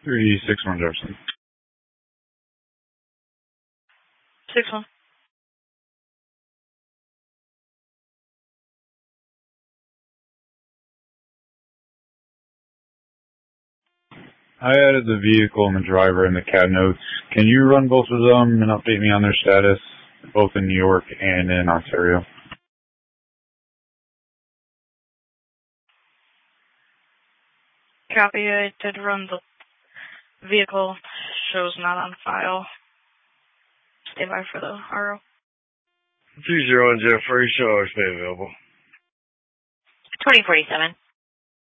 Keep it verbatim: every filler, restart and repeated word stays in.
three six one Jefferson. six one. I added the vehicle and the driver in the C A D notes. Can you run both of them and update me on their status, both in New York and in Ontario? Copy. I did run the vehicle. Shows not on file. Stand by for the R O. two zero one Jeff, Freight show is available. twenty forty-seven.